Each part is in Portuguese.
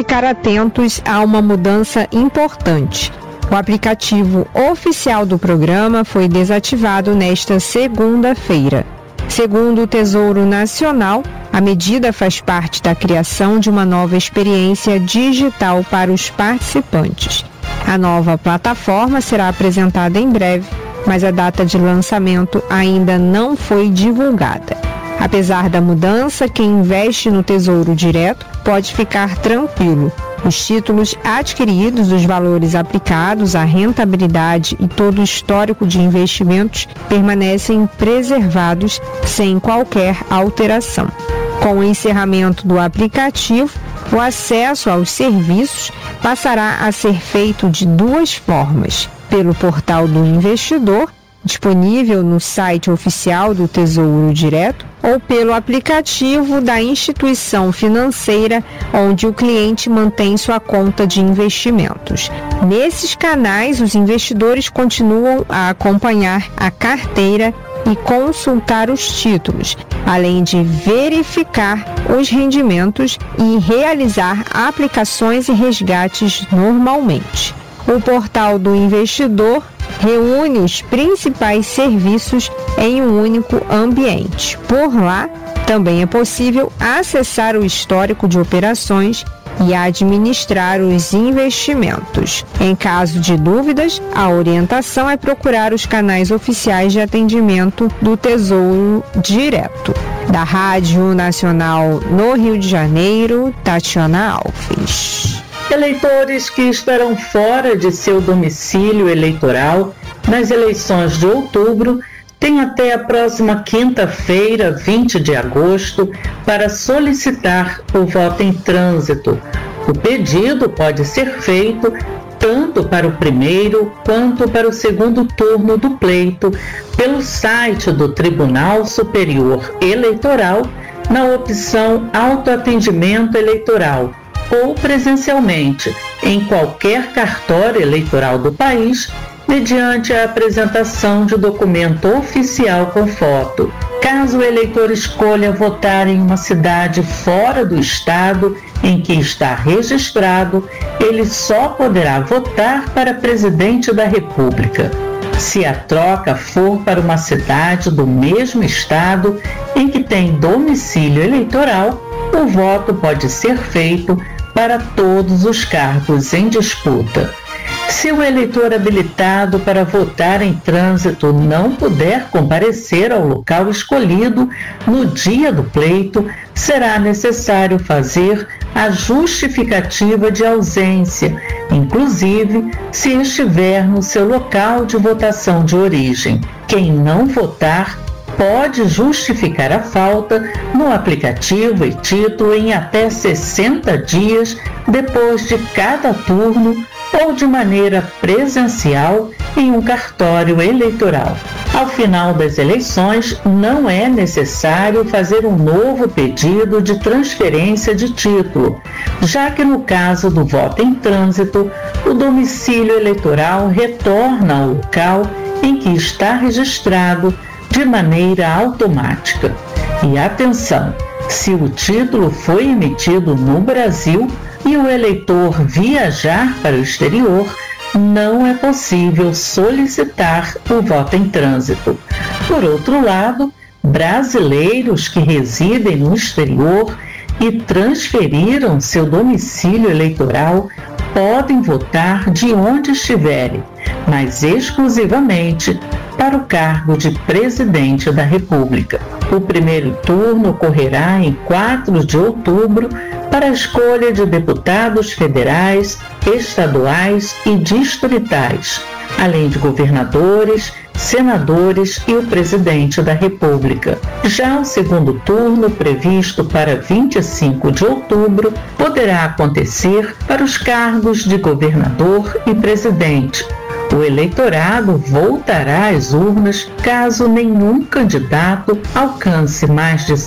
ficar atentos a uma mudança importante. O aplicativo oficial do programa foi desativado nesta segunda-feira. Segundo o Tesouro Nacional, a medida faz parte da criação de uma nova experiência digital para os participantes. A nova plataforma será apresentada em breve, mas a data de lançamento ainda não foi divulgada. Apesar da mudança, quem investe no Tesouro Direto pode ficar tranquilo. Os títulos adquiridos, os valores aplicados, a rentabilidade e todo o histórico de investimentos permanecem preservados sem qualquer alteração. Com o encerramento do aplicativo, o acesso aos serviços passará a ser feito de duas formas: pelo portal do investidor, disponível no site oficial do Tesouro Direto, ou pelo aplicativo da instituição financeira onde o cliente mantém sua conta de investimentos. Nesses canais, os investidores continuam a acompanhar a carteira e consultar os títulos, além de verificar os rendimentos e realizar aplicações e resgates normalmente. O portal do investidor reúne os principais serviços em um único ambiente. Por lá, também é possível acessar o histórico de operações e administrar os investimentos. Em caso de dúvidas, a orientação é procurar os canais oficiais de atendimento do Tesouro Direto. Da Rádio Nacional no Rio de Janeiro, Tatiana Alves. Eleitores que estarão fora de seu domicílio eleitoral nas eleições de outubro têm até a próxima quinta-feira, 20 de agosto, para solicitar o voto em trânsito. O pedido pode ser feito tanto para o primeiro quanto para o segundo turno do pleito pelo site do Tribunal Superior Eleitoral na opção Autoatendimento Eleitoral, ou presencialmente em qualquer cartório eleitoral do país, mediante a apresentação de documento oficial com foto. Caso o eleitor escolha votar em uma cidade fora do estado em que está registrado, ele só poderá votar para presidente da República. Se a troca for para uma cidade do mesmo estado em que tem domicílio eleitoral, o voto pode ser feito para todos os cargos em disputa. Se o eleitor habilitado para votar em trânsito não puder comparecer ao local escolhido no dia do pleito, será necessário fazer a justificativa de ausência, inclusive se estiver no seu local de votação de origem. Quem não votar pode justificar a falta no aplicativo e título em até 60 dias depois de cada turno ou de maneira presencial em um cartório eleitoral. Ao final das eleições, não é necessário fazer um novo pedido de transferência de título, já que no caso do voto em trânsito, o domicílio eleitoral retorna ao local em que está registrado de maneira automática. E atenção, se o título foi emitido no Brasil e o eleitor viajar para o exterior, não é possível solicitar o voto em trânsito. Por outro lado, brasileiros que residem no exterior e transferiram seu domicílio eleitoral podem votar de onde estiverem, mas exclusivamente para o cargo de presidente da República. O primeiro turno ocorrerá em 4 de outubro para a escolha de deputados federais, estaduais e distritais, além de governadores, senadores e o presidente da República. Já o segundo turno, previsto para 25 de outubro, poderá acontecer para os cargos de governador e presidente. O eleitorado voltará às urnas caso nenhum candidato alcance mais de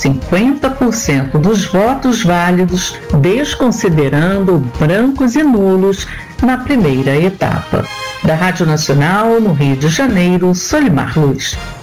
50% dos votos válidos, desconsiderando brancos e nulos na primeira etapa. Da Rádio Nacional, no Rio de Janeiro, Solimar Luz.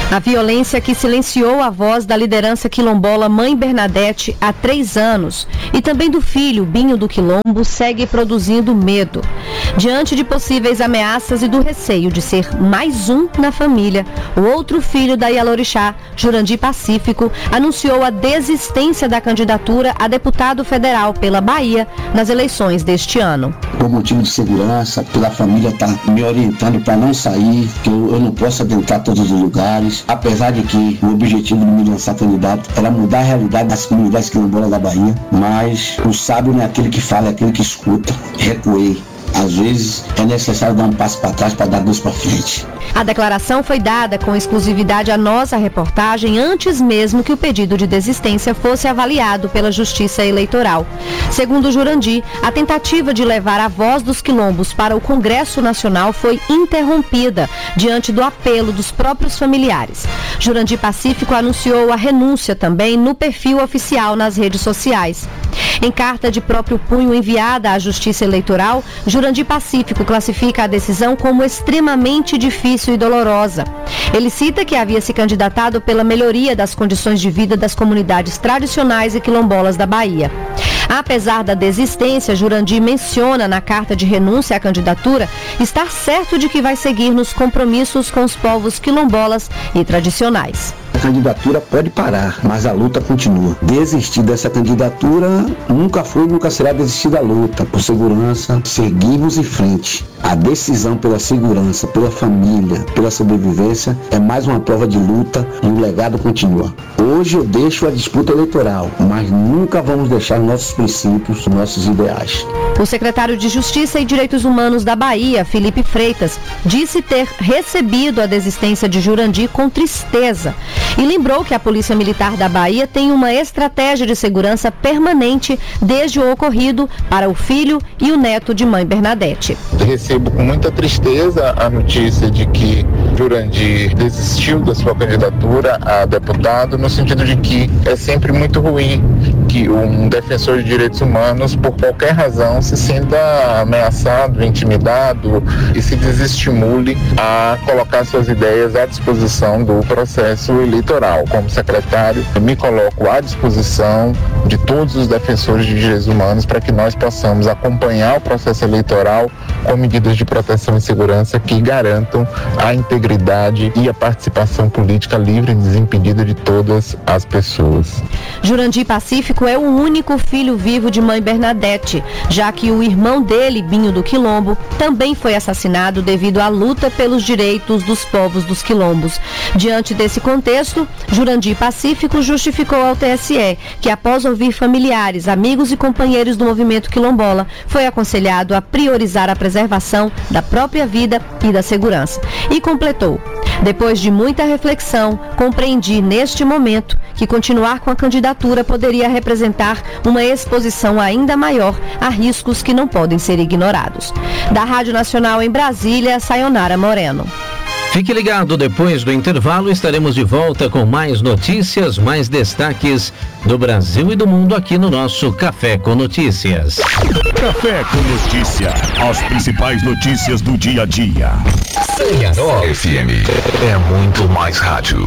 A violência que silenciou a voz da liderança quilombola Mãe Bernadette há 3 anos e também do filho Binho do Quilombo segue produzindo medo. Diante de possíveis ameaças e do receio de ser mais um na família, o outro filho da Ialorixá, Jurandir Pacífico, anunciou a desistência da candidatura a deputado federal pela Bahia nas eleições deste ano. Por motivo de segurança, pela família estar me orientando para não sair, que eu não posso adentrar todos os lugares, apesar de que o objetivo de me lançar candidato era mudar a realidade das comunidades quilombolas da Bahia, mas o sábio não é aquele que fala, é aquele que escuta. Recuei. Às vezes é necessário dar um passo para trás para dar 2 para frente. A declaração foi dada com exclusividade à nossa reportagem antes mesmo que o pedido de desistência fosse avaliado pela Justiça Eleitoral. Segundo Jurandir, a tentativa de levar a voz dos quilombos para o Congresso Nacional foi interrompida diante do apelo dos próprios familiares. Jurandir Pacífico anunciou a renúncia também no perfil oficial nas redes sociais. Em carta de próprio punho enviada à Justiça Eleitoral, Jurandir Pacífico classifica a decisão como extremamente difícil e dolorosa. Ele cita que havia se candidatado pela melhoria das condições de vida das comunidades tradicionais e quilombolas da Bahia. Apesar da desistência, Jurandir menciona na carta de renúncia à candidatura estar certo de que vai seguir nos compromissos com os povos quilombolas e tradicionais. A candidatura pode parar, mas a luta continua. Desistir dessa candidatura nunca foi e nunca será desistir da luta. Por segurança, seguimos em frente. A decisão pela segurança, pela família, pela sobrevivência é mais uma prova de luta e o legado continua. Hoje eu deixo a disputa eleitoral, mas nunca vamos deixar nossos princípios, nossos ideais. O secretário de Justiça e Direitos Humanos da Bahia, Felipe Freitas, disse ter recebido a desistência de Jurandir com tristeza e lembrou que a Polícia Militar da Bahia tem uma estratégia de segurança permanente desde o ocorrido para o filho e o neto de Mãe Bernadette. Recebo com muita tristeza a notícia de que Jurandir desistiu da sua candidatura a deputado, no sentido de que é sempre muito ruim que um defensor de direitos humanos, por qualquer razão, se sinta ameaçado, intimidado e se desestimule a colocar suas ideias à disposição do processo eleitoral. Como secretário, eu me coloco à disposição de todos os defensores de direitos humanos para que nós possamos acompanhar o processo eleitoral com medidas de proteção e segurança que garantam a integridade e a participação política livre e desimpedida de todas as pessoas. Jurandir Pacífico é o único filho vivo de Mãe Bernadette, já que o irmão dele, Binho do Quilombo, também foi assassinado devido à luta pelos direitos dos povos dos quilombos. Diante desse contexto, Jurandir Pacífico justificou ao TSE que, após ouvir familiares, amigos e companheiros do movimento quilombola, foi aconselhado a priorizar a preservação da própria vida e da segurança. E completou: depois de muita reflexão, compreendi neste momento que continuar com a candidatura poderia representar uma exposição ainda maior a riscos que não podem ser ignorados. Da Rádio Nacional em Brasília, Sayonara Moreno. Fique ligado, depois do intervalo estaremos de volta com mais notícias, mais destaques do Brasil e do mundo aqui no nosso Café com Notícias. Café com Notícia, as principais notícias do dia a dia. Sayonara FM é muito mais rádio.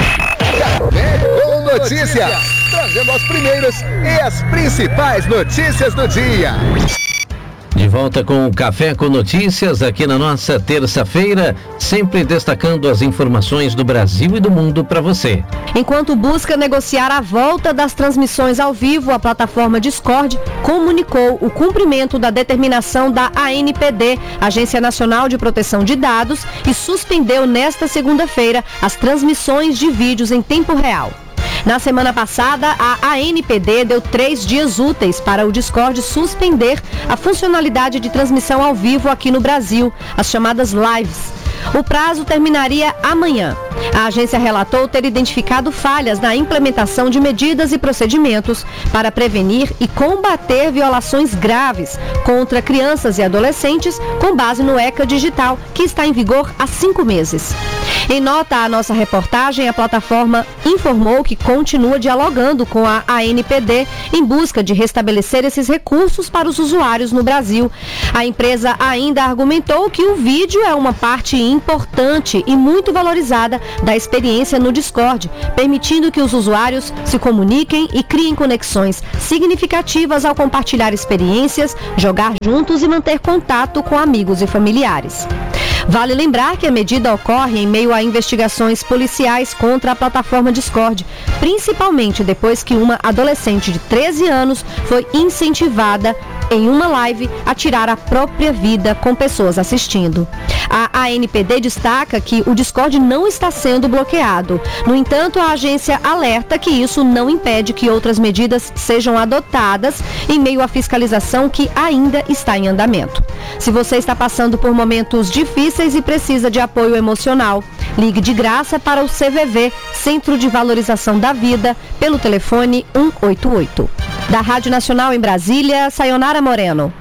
Café com Notícia, trazendo as primeiras e as principais notícias do dia. De volta com o Café com Notícias aqui na nossa terça-feira, sempre destacando as informações do Brasil e do mundo para você. Enquanto busca negociar a volta das transmissões ao vivo, a plataforma Discord comunicou o cumprimento da determinação da ANPD, Agência Nacional de Proteção de Dados, e suspendeu nesta segunda-feira as transmissões de vídeos em tempo real. Na semana passada, a ANPD deu 3 dias úteis para o Discord suspender a funcionalidade de transmissão ao vivo aqui no Brasil, as chamadas lives. O prazo terminaria amanhã. A agência relatou ter identificado falhas na implementação de medidas e procedimentos para prevenir e combater violações graves contra crianças e adolescentes com base no ECA Digital, que está em vigor há 5 meses. Em nota à nossa reportagem, a plataforma informou que continua dialogando com a ANPD em busca de restabelecer esses recursos para os usuários no Brasil. A empresa ainda argumentou que o vídeo é uma parte importante e muito valorizada da experiência no Discord, permitindo que os usuários se comuniquem e criem conexões significativas ao compartilhar experiências, jogar juntos e manter contato com amigos e familiares. Vale lembrar que a medida ocorre em meio a investigações policiais contra a plataforma Discord, principalmente depois que uma adolescente de 13 anos foi incentivada em uma live a tirar a própria vida com pessoas assistindo. A ANPD destaca que o Discord não está sendo bloqueado. No entanto, a agência alerta que isso não impede que outras medidas sejam adotadas em meio à fiscalização que ainda está em andamento. Se você está passando por momentos difíceis e precisa de apoio emocional, ligue de graça para o CVV, Centro de Valorização da Vida, pelo telefone 188. Da Rádio Nacional em Brasília, Sayonara Moreno.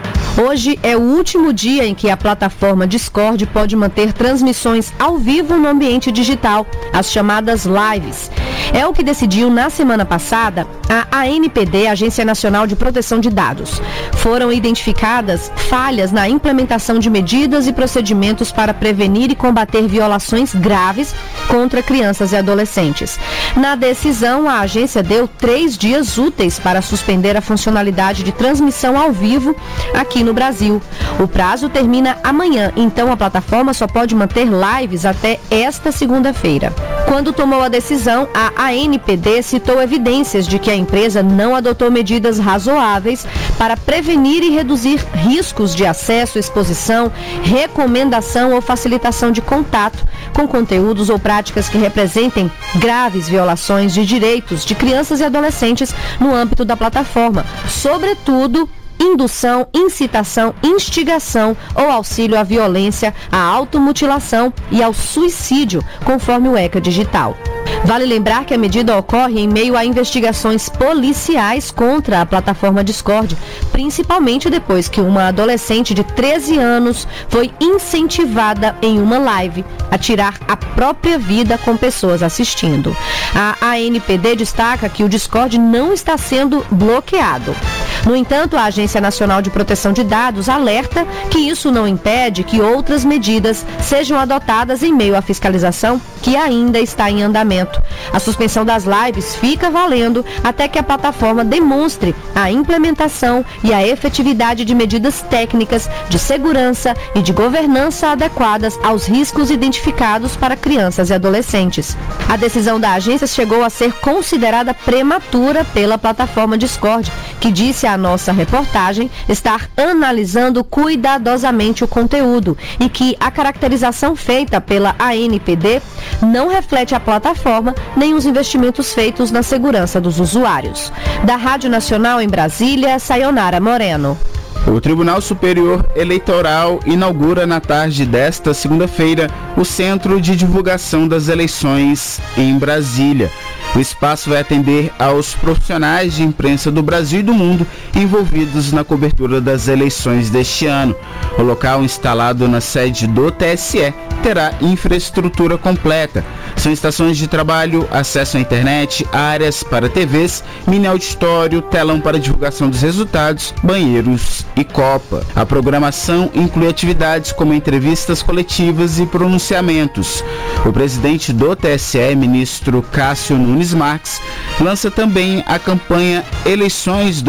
Hoje é o último dia em que a plataforma Discord pode manter transmissões ao vivo no ambiente digital, as chamadas lives. É o que decidiu na semana passada a ANPD, Agência Nacional de Proteção de Dados. Foram identificadas falhas na implementação de medidas e procedimentos para prevenir e combater violações graves contra crianças e adolescentes. Na decisão, a agência deu 3 dias úteis para suspender a funcionalidade de transmissão ao vivo aqui no Brasil. O prazo termina amanhã, então a plataforma só pode manter lives até esta segunda-feira. Quando tomou a decisão, a ANPD citou evidências de que a empresa não adotou medidas razoáveis para prevenir e reduzir riscos de acesso, exposição, recomendação ou facilitação de contato com conteúdos ou práticas que representem graves violações de direitos de crianças e adolescentes no âmbito da plataforma, sobretudo indução, incitação, instigação ou auxílio à violência, à automutilação e ao suicídio, conforme o ECA Digital. Vale lembrar que a medida ocorre em meio a investigações policiais contra a plataforma Discord, principalmente depois que uma adolescente de 13 anos foi incentivada em uma live a tirar a própria vida com pessoas assistindo. A ANPD destaca que o Discord não está sendo bloqueado. No entanto, a Agência Nacional de Proteção de Dados alerta que isso não impede que outras medidas sejam adotadas em meio à fiscalização que ainda está em andamento. A suspensão das lives fica valendo até que a plataforma demonstre a implementação e a efetividade de medidas técnicas de segurança e de governança adequadas aos riscos identificados para crianças e adolescentes. A decisão da agência chegou a ser considerada prematura pela plataforma Discord, que disse à nossa reportagem estar analisando cuidadosamente o conteúdo e que a caracterização feita pela ANPD não reflete a plataforma nem os investimentos feitos na segurança dos usuários. Da Rádio Nacional em Brasília, Sayonara Moreno. O Tribunal Superior Eleitoral inaugura na tarde desta segunda-feira o Centro de Divulgação das Eleições em Brasília. O espaço vai atender aos profissionais de imprensa do Brasil e do mundo envolvidos na cobertura das eleições deste ano. O local, instalado na sede do TSE, terá infraestrutura completa. São estações de trabalho, acesso à internet, áreas para TVs, mini auditório, telão para divulgação dos resultados, banheiros e copa. A programação inclui atividades como entrevistas coletivas e pronunciamentos. O presidente do TSE, ministro Cássio Nunes Marques, lança também a campanha Eleições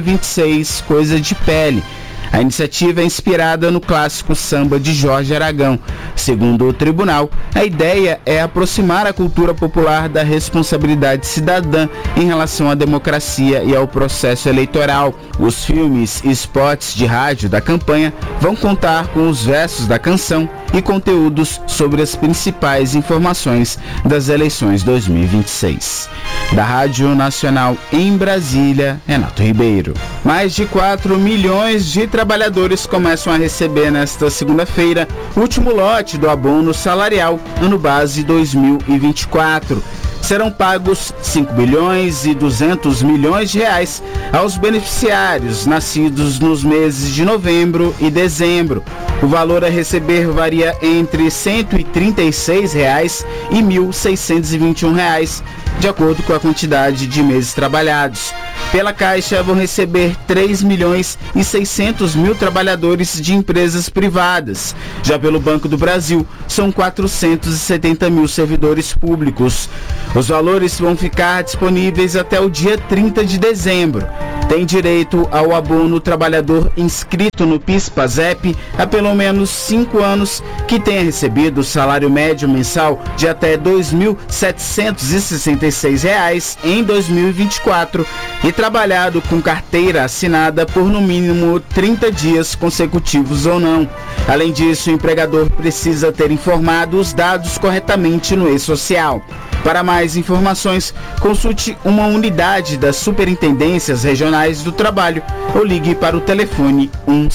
2026, Coisa de Pele. A iniciativa é inspirada no clássico samba de Jorge Aragão. Segundo o tribunal, a ideia é aproximar a cultura popular da responsabilidade cidadã em relação à democracia e ao processo eleitoral. Os filmes e spots de rádio da campanha vão contar com os versos da canção e conteúdos sobre as principais informações das eleições 2026. Da Rádio Nacional em Brasília, Renato Ribeiro. Mais de 4 milhões de trabalhadores começam a receber nesta segunda-feira o último lote do abono salarial ano base 2024. Serão pagos 5 bilhões e 200 milhões de reais aos beneficiários nascidos nos meses de novembro e dezembro. O valor a receber varia entre R$ 136,00 e R$ 1.621,00, de acordo com a quantidade de meses trabalhados. Pela Caixa, vão receber 3.600.000 trabalhadores de empresas privadas. Já pelo Banco do Brasil, são 470.000 servidores públicos. Os valores vão ficar disponíveis até o dia 30 de dezembro. Tem direito ao abono trabalhador inscrito no PIS/PASEP há pelo menos 5 anos, que tenha recebido o salário médio mensal de até R$ 2.766 em 2024 e trabalhado com carteira assinada por no mínimo 30 dias consecutivos ou não. Além disso, o empregador precisa ter informado os dados corretamente no e-social. Para mais informações, consulte uma unidade das Superintendências Regionais do Trabalho ou ligue para o telefone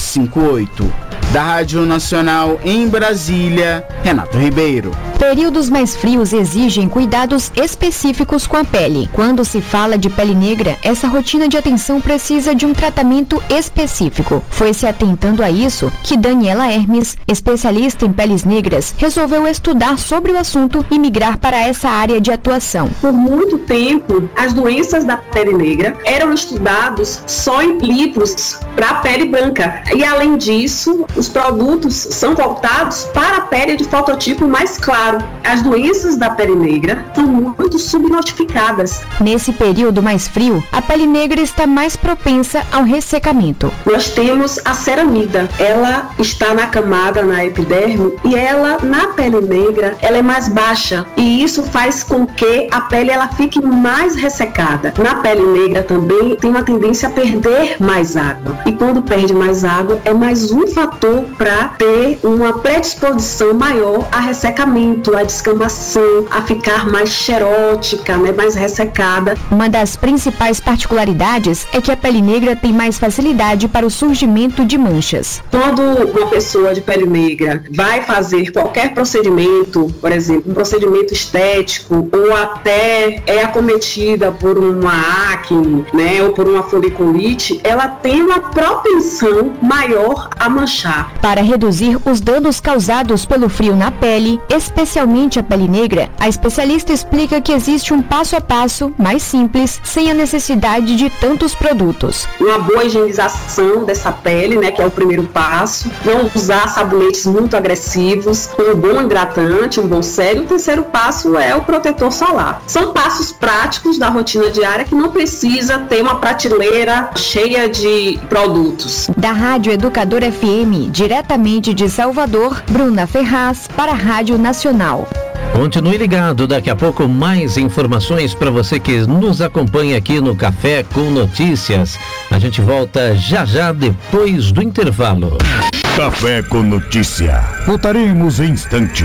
158. Da Rádio Nacional em Brasília, Renato Ribeiro. Períodos mais frios exigem cuidados específicos com a pele. Quando se fala de pele negra, essa rotina de atenção precisa de um tratamento específico. Foi se atentando a isso que Daniela Hermes, especialista em peles negras, resolveu estudar sobre o assunto e migrar para essa área de atuação. Por muito tempo, as doenças da pele negra eram estudados só em livros para a pele branca. E além disso, os produtos são voltados para a pele de fototipo mais claro. As doenças da pele negra são muito subnotificadas. Nesse período mais frio, a pele negra está mais propensa ao ressecamento. Nós temos a ceramida. Ela está na camada, na epiderme, e ela, na pele negra, ela é mais baixa. E isso faz com que a pele ela fique mais ressecada. Na pele negra também tem uma tendência a perder mais água. E quando perde mais água, é mais um fator para ter uma predisposição maior a ressecamento, a descamação, a ficar mais xerótica, né, mais ressecada. Uma das principais particularidades é que a pele negra tem mais facilidade para o surgimento de manchas. Quando uma pessoa de pele negra vai fazer qualquer procedimento, por exemplo, um procedimento estético, ou até é acometida por uma acne, né, ou por uma foliculite, ela tem uma propensão maior a manchar. Para reduzir os danos causados pelo frio na pele, especialmente a pele negra, a especialista explica que existe um passo a passo mais simples, sem a necessidade de tantos produtos. Uma boa higienização dessa pele, né, que é o primeiro passo. Não usar sabonetes muito agressivos, um bom hidratante, um bom sérum. O terceiro passo é o protetor solar. São passos práticos da rotina diária que não precisa ter uma prateleira cheia de produtos. Da Rádio Educador FM, diretamente de Salvador, Bruna Ferraz para a Rádio Nacional. Continue ligado, daqui a pouco mais informações para você que nos acompanha aqui no Café com Notícias. A gente volta já já depois do intervalo. Café com Notícia. Voltaremos em instante.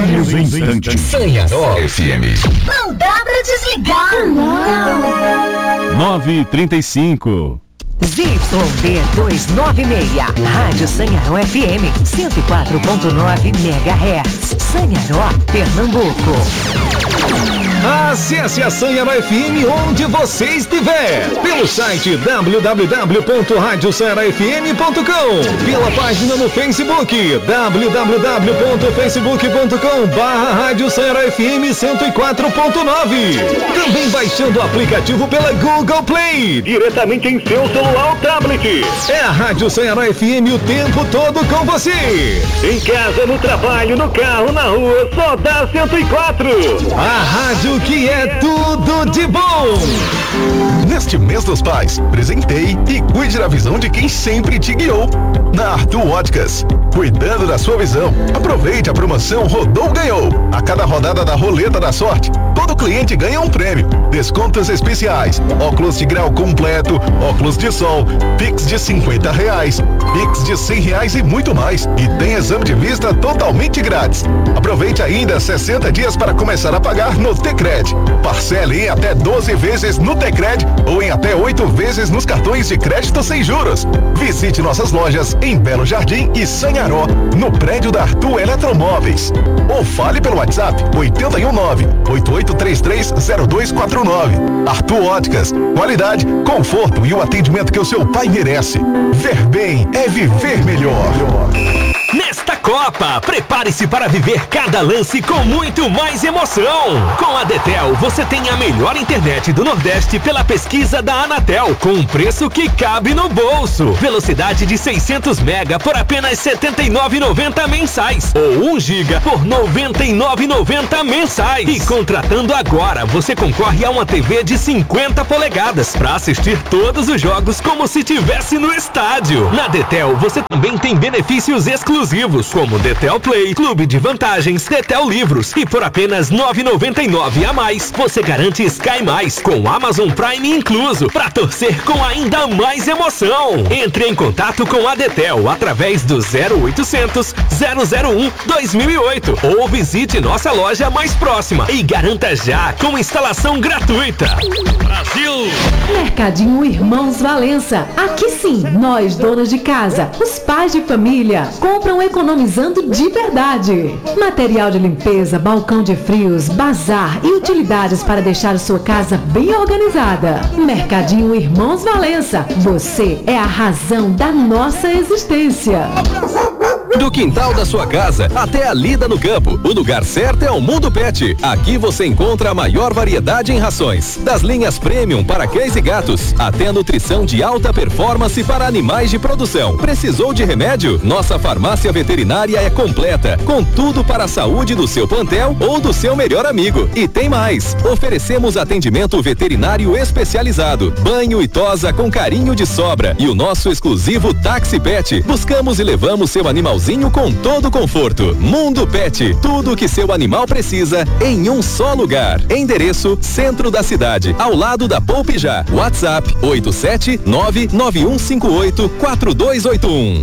Sanharó FM. Não dá pra desligar. 9h35. ZYB 296, Rádio Sanharó FM, 104.9 MHz, Sanharó, Pernambuco. Acesse a Sanharó FM onde você estiver, pelo site www.radiosanharofm.com, pela página no Facebook, www.facebook.com/Rádio Sanharó FM 104.9, também baixando o aplicativo pela Google Play, diretamente em seu celular ou tablet. É a Rádio Sanharó FM o tempo todo com você, em casa, no trabalho, no carro, na rua, só dá 104. A rádio que é tudo de bom. Neste mês dos pais, presenteie e cuide da visão de quem sempre te guiou. Na Arthur Óticas, cuidando da sua visão. Aproveite a promoção Rodou Ganhou. A cada rodada da Roleta da Sorte, todo cliente ganha um prêmio. Descontos especiais, óculos de grau completo, óculos de sol, Pix de R$50, Pix de R$100 e muito mais. E tem exame de vista totalmente grátis. Aproveite ainda 60 dias para começar a pagar no Tecred. Parcele em até 12 vezes no Tecred ou em até 8 vezes nos cartões de crédito sem juros. Visite nossas lojas em Belo Jardim e Sanharó, no prédio da Arthur Eletromóveis. Ou fale pelo WhatsApp 819-8833-0249. Arthur Óticas, qualidade, conforto e o atendimento que o seu pai merece. Ver bem é viver melhor. Copa. Prepare-se para viver cada lance com muito mais emoção. Com a Detel, você tem a melhor internet do Nordeste pela pesquisa da Anatel, com um preço que cabe no bolso. Velocidade de 600 mega por apenas R$ 79,90 mensais. Ou 1 giga por R$ 99,90 mensais. E contratando agora, você concorre a uma TV de 50 polegadas para assistir todos os jogos como se estivesse no estádio. Na Detel, você também tem benefícios exclusivos, como Detel Play, Clube de Vantagens, Detel Livros. E por apenas R$ 9,99 a mais, você garante Sky Mais, com Amazon Prime incluso, para torcer com ainda mais emoção. Entre em contato com a Detel através do 0800 001 2008 ou visite nossa loja mais próxima e garanta já com instalação gratuita. Brasil! Mercadinho Irmãos Valença. Aqui sim, nós donas de casa, os pais de família, compram economizando de verdade. Material de limpeza, balcão de frios, bazar e utilidades para deixar a sua casa bem organizada. Mercadinho Irmãos Valença. Você é a razão da nossa existência. Do quintal da sua casa até a lida no campo, o lugar certo é o Mundo Pet. Aqui você encontra a maior variedade em rações, das linhas premium para cães e gatos, até a nutrição de alta performance para animais de produção. Precisou de remédio? Nossa farmácia veterinária é completa, com tudo para a saúde do seu plantel ou do seu melhor amigo. E tem mais, oferecemos atendimento veterinário especializado, banho e tosa com carinho de sobra e o nosso exclusivo Táxi Pet. Buscamos e levamos seu animalzinho com todo conforto. Mundo Pet, tudo o que seu animal precisa em um só lugar. Endereço: centro da cidade, ao lado da Poupe Já. WhatsApp: 87991584281.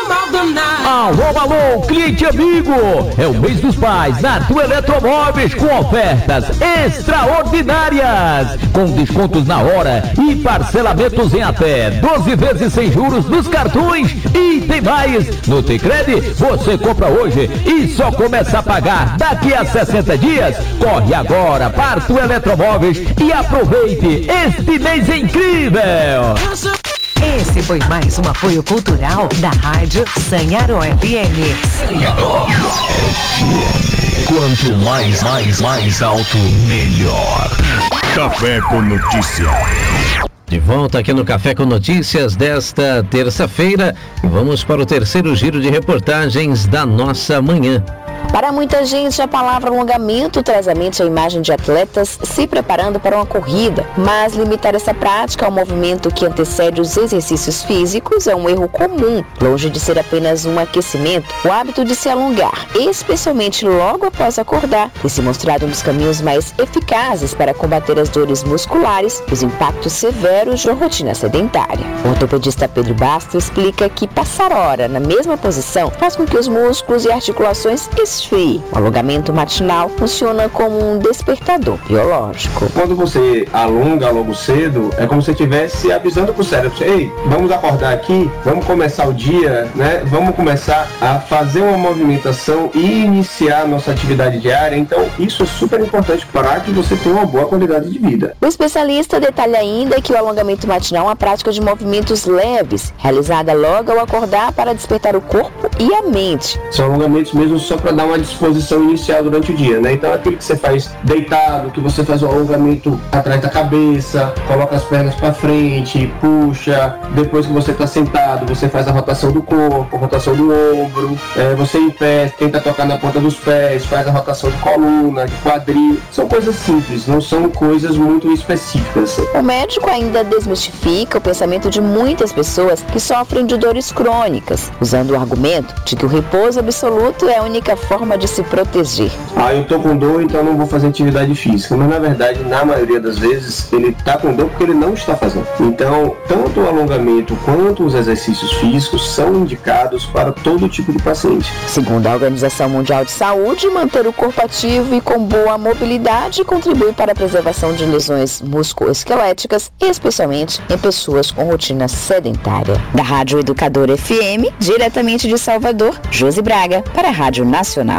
Alô, alô, cliente amigo! É o mês dos pais na Tua Eletromóveis com ofertas extraordinárias, com descontos na hora e parcelamentos em até 12 vezes sem juros nos cartões. E tem mais, no Tecred você compra hoje e só começa a pagar daqui a 60 dias. Corre agora para Tua Eletromóveis e aproveite este mês incrível! Esse foi mais um apoio cultural da Rádio Sanharó FM. Sanharó FM. Quanto mais alto, melhor. Café com Notícia. De volta aqui no Café com Notícias desta terça-feira e vamos para o terceiro giro de reportagens da nossa manhã. Para muita gente, a palavra alongamento traz à mente a imagem de atletas se preparando para uma corrida, mas limitar essa prática ao movimento que antecede os exercícios físicos é um erro comum. Longe de ser apenas um aquecimento, o hábito de se alongar, especialmente logo após acordar, tem se mostrado um dos caminhos mais eficazes para combater as dores musculares e os impactos severos de uma rotina sedentária. O ortopedista Pedro Basto explica que passar hora na mesma posição faz com que os músculos e articulações esfriem. O alongamento matinal funciona como um despertador biológico. Quando você alonga logo cedo, é como se estivesse avisando para o cérebro: ei, vamos acordar aqui, vamos começar o dia, né? Vamos começar a fazer uma movimentação e iniciar a nossa atividade diária. Então, isso é super importante para que você tenha uma boa qualidade de vida. O especialista detalha ainda que o alongamento matinal é uma prática de movimentos leves, realizada logo ao acordar para despertar o corpo e a mente. São alongamentos mesmo só para dar uma disposição inicial durante o dia, né? Então, aquilo que você faz deitado, que você faz o alongamento atrás da cabeça, coloca as pernas para frente, puxa. Depois que você está sentado, você faz a rotação do corpo, a rotação do ombro. Você em pé, tenta tocar na ponta dos pés, faz a rotação de coluna, de quadril. São coisas simples, não são coisas muito específicas. O médico ainda desmistifica o pensamento de muitas pessoas que sofrem de dores crônicas, usando o argumento de que o repouso absoluto é a única forma de se proteger. Eu tô com dor, então não vou fazer atividade física. Mas na verdade, na maioria das vezes, ele tá com dor porque ele não está fazendo. Então, tanto o alongamento quanto os exercícios físicos são indicados para todo tipo de paciente. Segundo a Organização Mundial de Saúde, manter o corpo ativo e com boa mobilidade contribui para a preservação de lesões musculoesqueléticas, especialmente em pessoas com rotina sedentária. Da Rádio Educador FM, diretamente de Salvador, Josi Braga, para a Rádio Nacional.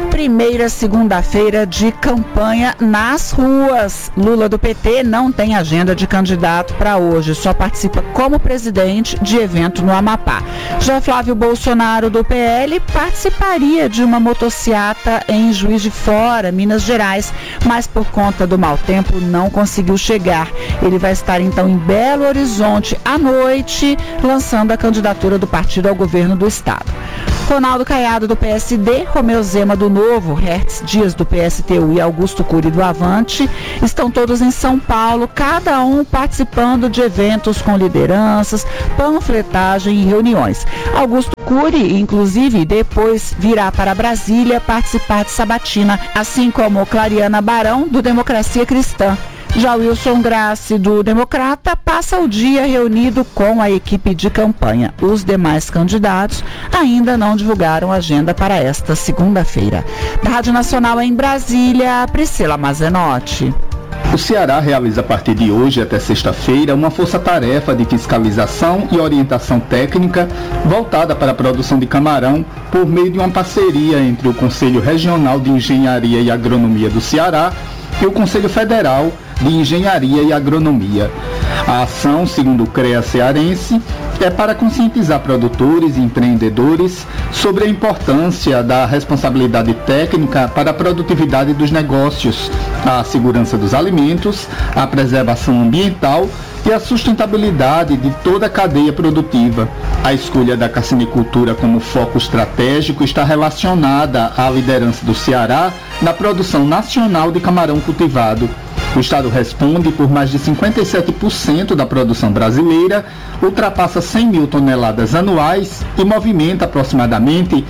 Primeira segunda-feira de campanha nas ruas. Lula do PT não tem agenda de candidato para hoje, só participa como presidente de evento no Amapá. Já Flávio Bolsonaro do PL participaria de uma motociata em Juiz de Fora, Minas Gerais, mas por conta do mau tempo não conseguiu chegar. Ele vai estar então em Belo Horizonte à noite, lançando a candidatura do partido ao governo do estado. Ronaldo Caiado do PSD, Romeu Zema do Novo, Hertz Dias do PSTU e Augusto Cury do Avante estão todos em São Paulo, cada um participando de eventos com lideranças, panfletagem e reuniões. Augusto Cury, inclusive, depois virá para Brasília participar de sabatina, assim como Clariana Barão do Democracia Cristã. Já Wilson Grassi, do Democrata, passa o dia reunido com a equipe de campanha. Os demais candidatos ainda não divulgaram agenda para esta segunda-feira. Da Rádio Nacional em Brasília, Priscila Mazenotti. O Ceará realiza a partir de hoje até sexta-feira uma força-tarefa de fiscalização e orientação técnica voltada para a produção de camarão por meio de uma parceria entre o Conselho Regional de Engenharia e Agronomia do Ceará e o Conselho Federal de Engenharia e Agronomia. A ação, segundo o CREA cearense, é para conscientizar produtores e empreendedores sobre a importância da responsabilidade técnica para a produtividade dos negócios, a segurança dos alimentos, a preservação ambiental e a sustentabilidade de toda a cadeia produtiva. A escolha da carcinicultura como foco estratégico está relacionada à liderança do Ceará na produção nacional de camarão cultivado. O estado responde por mais de 57% da produção brasileira, ultrapassa 100 mil toneladas anuais e movimenta aproximadamente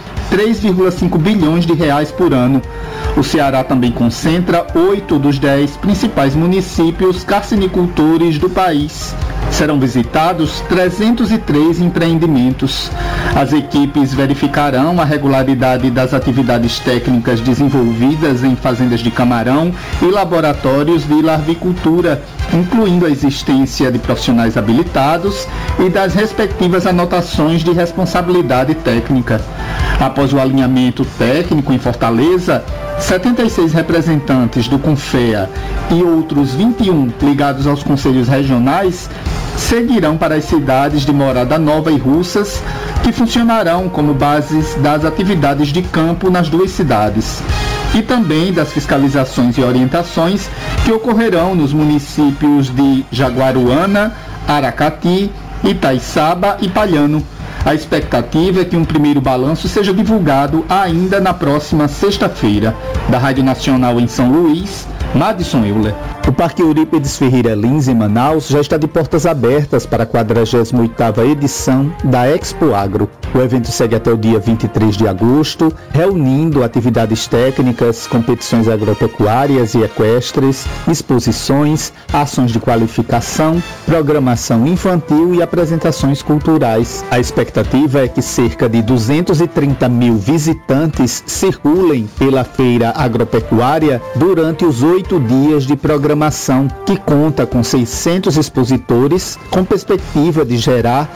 3,5 bilhões de reais por ano. O Ceará também concentra 8 dos 10 principais municípios carcinicultores do país. Serão visitados 303 empreendimentos. As equipes verificarão a regularidade das atividades técnicas desenvolvidas em fazendas de camarão e laboratórios de larvicultura, incluindo a existência de profissionais habilitados e das respectivas anotações de responsabilidade técnica. Após o alinhamento técnico em Fortaleza, 76 representantes do CONFEA e outros 21 ligados aos conselhos regionais seguirão para as cidades de Morada Nova e Russas, que funcionarão como bases das atividades de campo nas duas cidades, e também das fiscalizações e orientações que ocorrerão nos municípios de Jaguaruana, Aracati, Itaiçaba e Palhano. A expectativa é que um primeiro balanço seja divulgado ainda na próxima sexta-feira. Da Rádio Nacional em São Luís, Madison Euler. O Parque Eurípides Ferreira Lins, em Manaus, já está de portas abertas para a 48ª edição da Expo Agro. O evento segue até o dia 23 de agosto, reunindo atividades técnicas, competições agropecuárias e equestres, exposições, ações de qualificação, programação infantil e apresentações culturais. A expectativa é que cerca de 230 mil visitantes circulem pela feira agropecuária durante os 8 dias de programação, que conta com 600 expositores, com perspectiva de gerar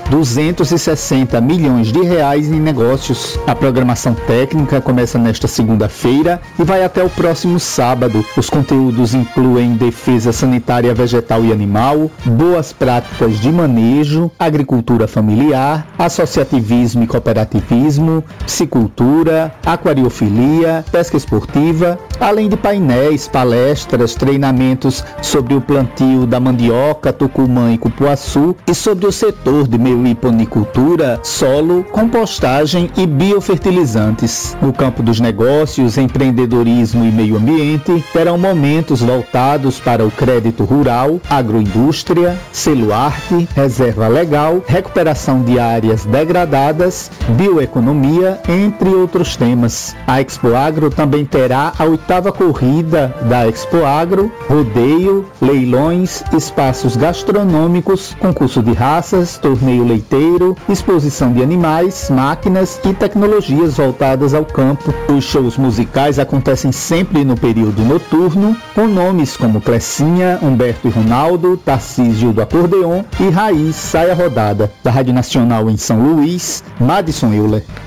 260 milhões de reais em negócios. A programação técnica começa nesta segunda-feira e vai até o próximo sábado. Os conteúdos incluem defesa sanitária vegetal e animal, boas práticas de manejo, agricultura familiar, associativismo e cooperativismo, piscicultura, aquariofilia, pesca esportiva, além de painéis, palestras, treinamentos sobre o plantio da mandioca, tucumã e cupuaçu e sobre o setor de meliponicultura, solo, compostagem e biofertilizantes. No campo dos negócios, empreendedorismo e meio ambiente, terão momentos voltados para o crédito rural, agroindústria, selo arte, reserva legal, recuperação de áreas degradadas, bioeconomia, entre outros temas. A Expo Agro também terá a 8ª corrida da Expo Agro, rodeio, leilões, espaços gastronômicos, concurso de raças, torneio leiteiro, exposição de animais, máquinas e tecnologias voltadas ao campo. Os shows musicais acontecem sempre no período noturno, com nomes como Clecinha, Humberto e Ronaldo, Tarcísio do Acordeon e Raiz Saia Rodada. Da Rádio Nacional em São Luís, Madison Euler.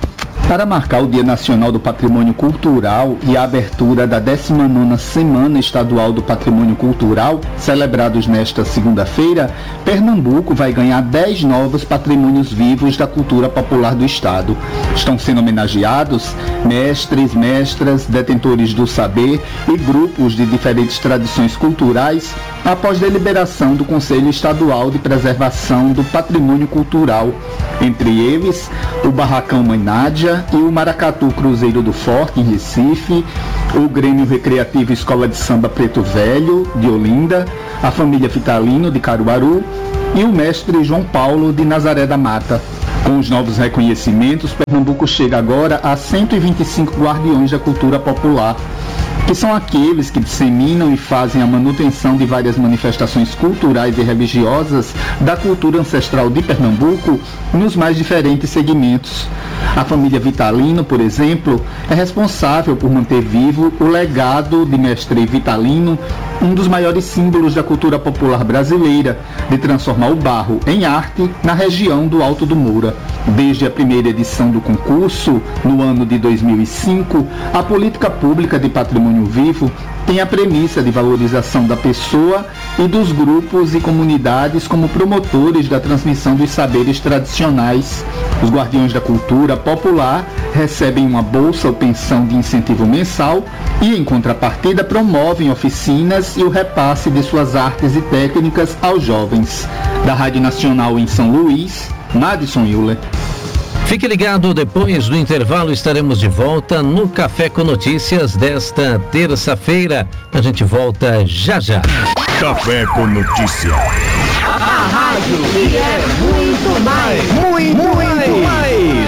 Para marcar o Dia Nacional do Patrimônio Cultural e a abertura da 19ª Semana Estadual do Patrimônio Cultural, celebrados nesta segunda-feira, Pernambuco vai ganhar 10 novos patrimônios vivos da cultura popular do estado. Estão sendo homenageados mestres, mestras, detentores do saber e grupos de diferentes tradições culturais após deliberação do Conselho Estadual de Preservação do Patrimônio Cultural, entre eles o Barracão Mãe Nádia e o Maracatu Cruzeiro do Forte, em Recife, o Grêmio Recreativo Escola de Samba Preto Velho, de Olinda, a família Vitalino, de Caruaru, e o mestre João Paulo, de Nazaré da Mata. Com os novos reconhecimentos, Pernambuco chega agora a 125 guardiões da cultura popular, que são aqueles que disseminam e fazem a manutenção de várias manifestações culturais e religiosas da cultura ancestral de Pernambuco nos mais diferentes segmentos. A família Vitalino, por exemplo, é responsável por manter vivo o legado de mestre Vitalino, um dos maiores símbolos da cultura popular brasileira, de transformar o barro em arte na região do Alto do Moura. Desde a primeira edição do concurso, no ano de 2005, a política pública de patrimônio vivo tem a premissa de valorização da pessoa e dos grupos e comunidades como promotores da transmissão dos saberes tradicionais. Os guardiões da cultura popular recebem uma bolsa ou pensão de incentivo mensal e, em contrapartida, promovem oficinas e o repasse de suas artes e técnicas aos jovens. Da Rádio Nacional em São Luís, Madison Euler. Fique ligado, depois do intervalo estaremos de volta no Café com Notícias desta terça-feira. A gente volta já já. Café com Notícia. A rádio que é muito mais. Muito mais.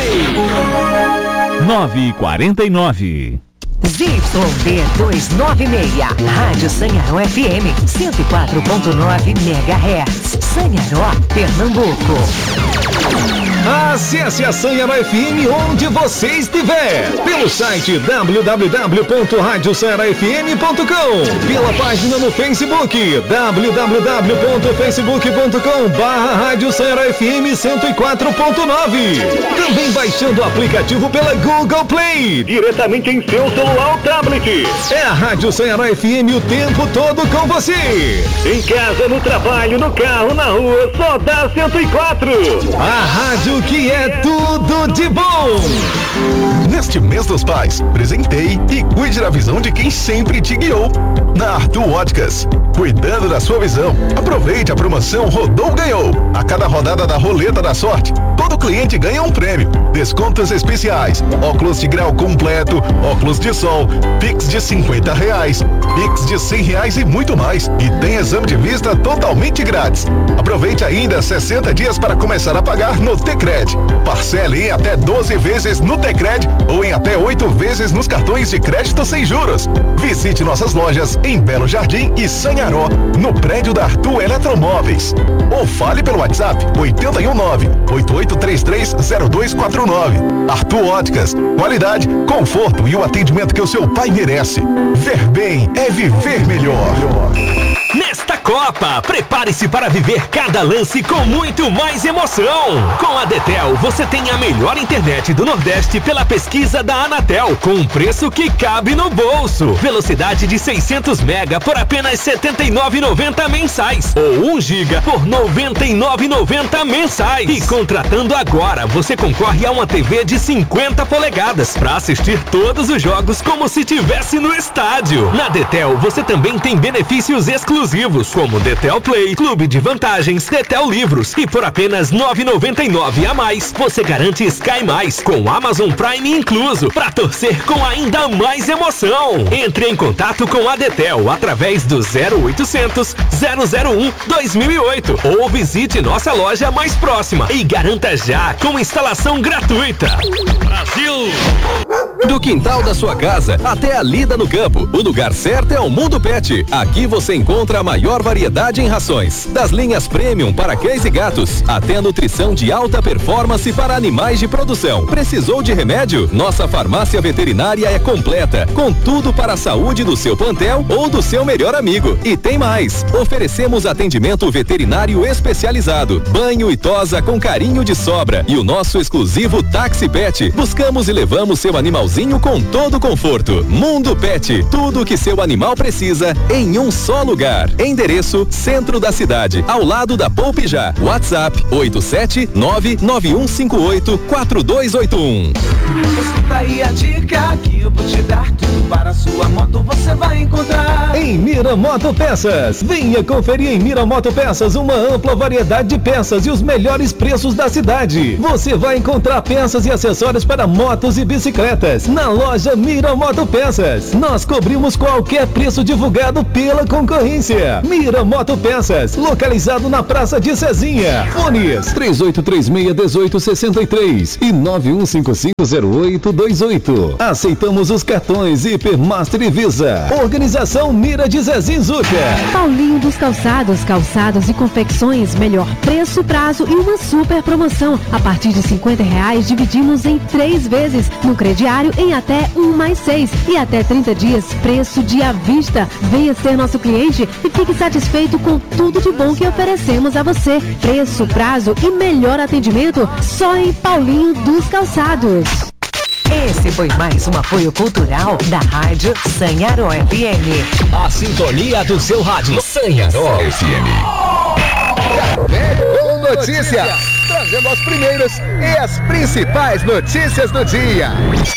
9h49. ZYD 296, Rádio Sanharó FM, 104.9 MHz, Sanharó, Pernambuco. Acesse a Sanharó FM onde você estiver, pelo site www.radiosanharofm.com, pela página no Facebook, www.facebook.com/Rádio Sanharó FM 104.9, também baixando o aplicativo pela Google Play, diretamente em seu celular ou tablet. É a Rádio Sanharó FM o tempo todo com você. Em casa, no trabalho, no carro, na rua, só dá 104. A rádio que é tudo de bom. Neste mês dos pais, presentei e cuide da visão de quem sempre te guiou. Na Arthur Óticas, cuidando da sua visão. Aproveite a promoção Rodou Ganhou. A cada rodada da Roleta da Sorte, todo cliente ganha um prêmio. Descontos especiais, óculos de grau completo, óculos de sol, Pix de R$50, Pix de R$100 e muito mais. E tem exame de vista totalmente grátis. Aproveite ainda 60 dias para começar a pagar no Tecred. Parcele em até 12 vezes no Tecred ou em até 8 vezes nos cartões de crédito sem juros. Visite nossas lojas em Belo Jardim e Sanharó, no prédio da Arthur Eletromóveis. Ou fale pelo WhatsApp 819-8833-0249. Arthur Óticas, qualidade, conforto e o atendimento que o seu pai merece. Ver bem é viver melhor. Nesta Copa, prepare-se para viver cada lance com muito mais emoção. Com a Detel, você tem a melhor internet do Nordeste pela pesquisa da Anatel, com um preço que cabe no bolso. Velocidade de 600 mega por apenas R$ 79,90 mensais, ou 1 giga por R$ 99,90 mensais. E contratando agora, você concorre a uma TV de 50 polegadas para assistir todos os jogos como se estivesse no estádio. Na Detel, você também tem benefícios exclusivos, como Detel Play, Clube de Vantagens, Detel Livros, e por apenas R$ 9,99 a mais, você garante Sky Mais, com Amazon Prime incluso, para torcer com ainda mais emoção. Entre em contato com a Detel através do 0800 001 2008 ou visite nossa loja mais próxima e garanta já com instalação gratuita. Brasil! Do quintal da sua casa até a lida no campo, o lugar certo é o Mundo Pet. Aqui você encontra a maior variedade em rações, das linhas premium para cães e gatos, até a nutrição de alta performance para animais de produção. Precisou de remédio? Nossa farmácia veterinária é completa, com tudo para a saúde do seu plantel ou do seu melhor amigo. E tem mais, oferecemos atendimento veterinário especializado, banho e tosa com carinho de sobra e o nosso exclusivo Táxi Pet. Buscamos e levamos seu animalzinho com todo conforto. Mundo Pet, tudo o que seu animal precisa em um só lugar. Endereço: centro da cidade, ao lado da Poupe Já. WhatsApp: 87991584281. Escuta aí a dica que eu vou te dar. Tudo para a sua moto você vai encontrar em Miramoto Peças. Venha conferir em Miramoto Peças uma ampla variedade de peças e os melhores preços da cidade. Você vai encontrar peças e acessórios para motos e bicicletas na loja Miramoto Peças. Nós cobrimos qualquer preço divulgado pela concorrência. Miramoto Peças, localizado na Praça de Cezinha. Fones 3836-1863 e 91550828. Aceitamos os cartões Hipermaster e Visa. Organização Mira de Zezinho Zuca. Paulinho dos Calçados, calçados e confecções, melhor preço, prazo e uma super promoção. A partir de R$50 dividimos em 3 vezes, no crediário em até 1+6 e até 30 dias, preço de à vista. Venha ser nosso cliente e fique satisfeito com tudo de bom que oferecemos a você. Preço, prazo e melhor atendimento só em Paulinho dos Calçados. Esse foi mais um apoio cultural da Rádio Sanharó FM. A sintonia do seu rádio Sanharó FM. Café com Notícias, trazendo as primeiras e as principais notícias do dia.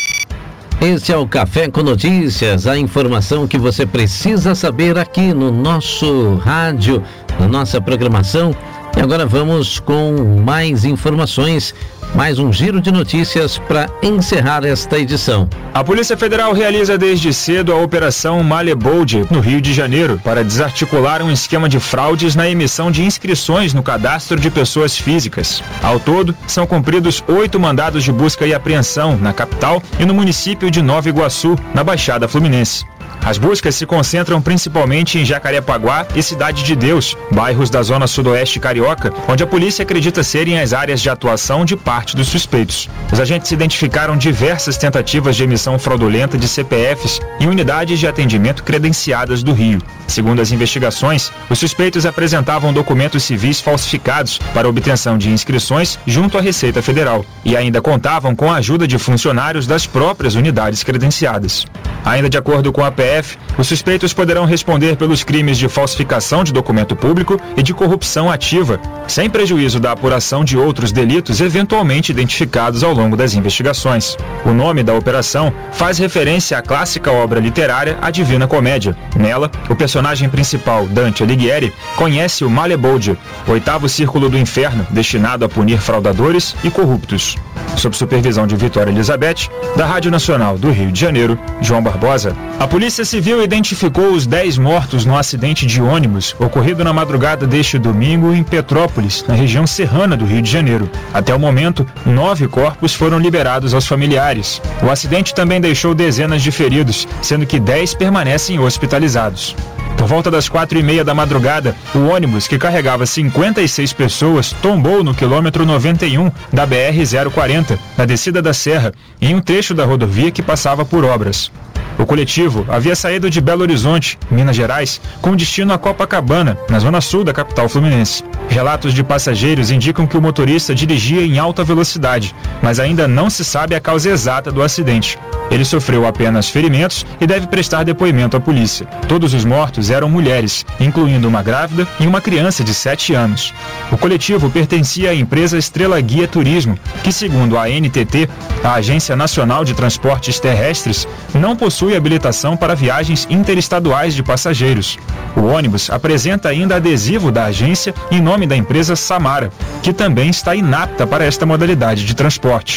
Este é o Café com Notícias, a informação que você precisa saber aqui no nosso rádio, na nossa programação. E agora vamos com mais informações, mais um giro de notícias para encerrar esta edição. A Polícia Federal realiza desde cedo a Operação Malebold, no Rio de Janeiro, para desarticular um esquema de fraudes na emissão de inscrições no cadastro de pessoas físicas. Ao todo, são cumpridos 8 mandados de busca e apreensão na capital e no município de Nova Iguaçu, na Baixada Fluminense. As buscas se concentram principalmente em Jacarepaguá e Cidade de Deus, bairros da zona sudoeste carioca, onde a polícia acredita serem as áreas de atuação de parte dos suspeitos. Os agentes identificaram diversas tentativas de emissão fraudulenta de CPFs em unidades de atendimento credenciadas do Rio. Segundo as investigações, os suspeitos apresentavam documentos civis falsificados para obtenção de inscrições junto à Receita Federal e ainda contavam com a ajuda de funcionários das próprias unidades credenciadas. Ainda de acordo com a PF, os suspeitos poderão responder pelos crimes de falsificação de documento público e de corrupção ativa, sem prejuízo da apuração de outros delitos eventualmente identificados ao longo das investigações. O nome da operação faz referência à clássica obra literária A Divina Comédia. Nela, o personagem principal, Dante Alighieri, conhece o Malebold, o 8º círculo do inferno, destinado a punir fraudadores e corruptos. Sob supervisão de Vitória Elizabeth, da Rádio Nacional do Rio de Janeiro, João Barbosa. A Polícia Civil identificou os 10 mortos no acidente de ônibus ocorrido na madrugada deste domingo em Petrópolis, na região serrana do Rio de Janeiro. Até o momento, 9 corpos foram liberados aos familiares. O acidente também deixou dezenas de feridos, sendo que 10 permanecem hospitalizados. Por volta das 4h30 da madrugada, o ônibus que carregava 56 pessoas tombou no quilômetro 91 da BR-040, na descida da Serra, em um trecho da rodovia que passava por obras. O coletivo havia saído de Belo Horizonte, Minas Gerais, com destino a Copacabana, na zona sul da capital fluminense. Relatos de passageiros indicam que o motorista dirigia em alta velocidade, mas ainda não se sabe a causa exata do acidente. Ele sofreu apenas ferimentos e deve prestar depoimento à polícia. Todos os mortos eram mulheres, incluindo uma grávida e uma criança de 7 anos. O coletivo pertencia à empresa Estrela Guia Turismo, que, segundo a ANTT, a Agência Nacional de Transportes Terrestres, não possui habilitação para viagens interestaduais de passageiros. O ônibus apresenta ainda adesivo da agência em nome da empresa Samara, que também está inapta para esta modalidade de transporte.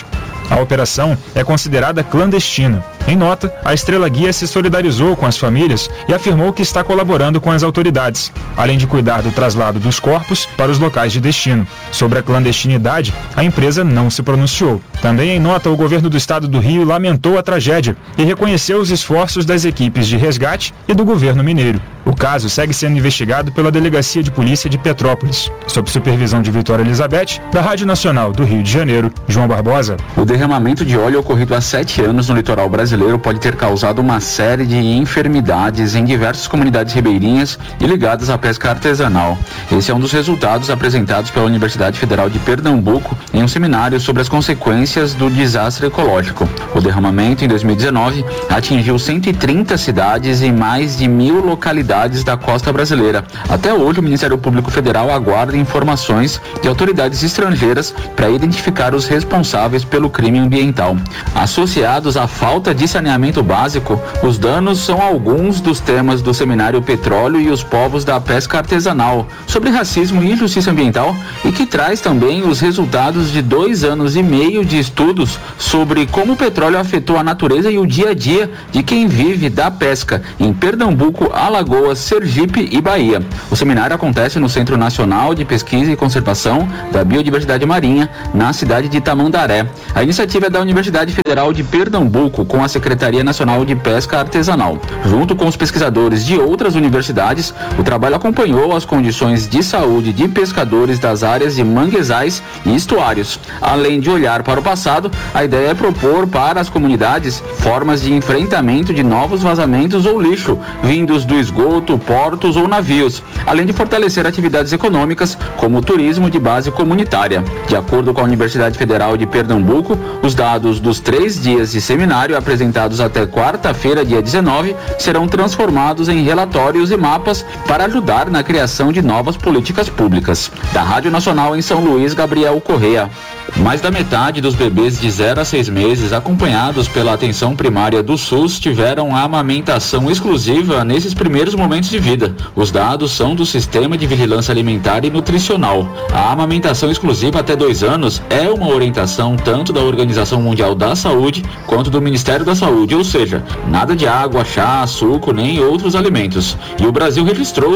A operação é considerada clandestina. Em nota, a Estrela Guia se solidarizou com as famílias e afirmou que está colaborando com as autoridades, além de cuidar do traslado dos corpos para os locais de destino. Sobre a clandestinidade, a empresa não se pronunciou. Também em nota, o governo do estado do Rio lamentou a tragédia e reconheceu os esforços das equipes de resgate e do governo mineiro. O caso segue sendo investigado pela Delegacia de Polícia de Petrópolis. Sob supervisão de Vitória Elizabeth, da Rádio Nacional do Rio de Janeiro, João Barbosa. O derramamento de óleo ocorrido há 7 anos no litoral brasileiro pode ter causado uma série de enfermidades em diversas comunidades ribeirinhas e ligadas à pesca artesanal. Esse é um dos resultados apresentados pela Universidade Federal de Pernambuco em um seminário sobre as consequências do desastre ecológico. O derramamento, em 2019, atingiu 130 cidades e mais de 1.000 localidades da costa brasileira. Até hoje, o Ministério Público Federal aguarda informações de autoridades estrangeiras para identificar os responsáveis pelo crime ambiental. Associados à falta de saneamento básico, os danos são alguns dos temas do seminário Petróleo e os Povos da Pesca Artesanal, sobre racismo e justiça ambiental, e que traz também os resultados de 2 anos e meio de estudos sobre como o petróleo afetou a natureza e o dia a dia de quem vive da pesca em Pernambuco, Alagoas, Sergipe e Bahia. O seminário acontece no Centro Nacional de Pesquisa e Conservação da Biodiversidade Marinha, na cidade de Tamandaré. A iniciativa é da Universidade Federal de Pernambuco, com a Secretaria Nacional de Pesca Artesanal. Junto com os pesquisadores de outras universidades, o trabalho acompanhou as condições de saúde de pescadores das áreas de manguezais e estuários. Além de olhar para o passado, a ideia é propor para as comunidades formas de enfrentamento de novos vazamentos ou lixo vindos do esgoto, portos ou navios, além de fortalecer atividades econômicas como o turismo de base comunitária. De acordo com a Universidade Federal de Pernambuco, os dados dos 3 dias de seminário apresentados até quarta-feira, dia 19, serão transformados em relatórios e mapas para ajudar na criação de novas políticas públicas. Da Rádio Nacional em São Luís, Gabriel Correa. Mais da metade dos bebês de 0 a 6 meses acompanhados pela atenção primária do SUS tiveram a amamentação exclusiva nesses primeiros momentos de vida. Os dados são do Sistema de Vigilância Alimentar e Nutricional. A amamentação exclusiva até 2 anos é uma orientação tanto da Organização Mundial da Saúde quanto do Ministério da Saúde, ou seja, nada de água, chá, suco nem outros alimentos. E o Brasil registrou